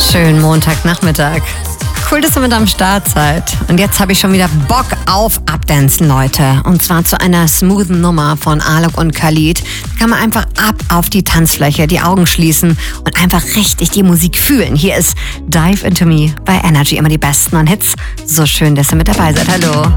wunderschönen Montagnachmittag. Cool, dass ihr mit am Start seid. Und jetzt habe ich schon wieder Bock auf Abdancen, Leute. Und zwar zu einer smoothen Nummer von Alok und Khalid. Da kann man einfach ab auf die Tanzfläche, die Augen schließen und einfach richtig die Musik fühlen. Hier ist Dive Into Me bei Energy. Immer die besten und Hits. So schön, dass ihr mit dabei seid. Hallo.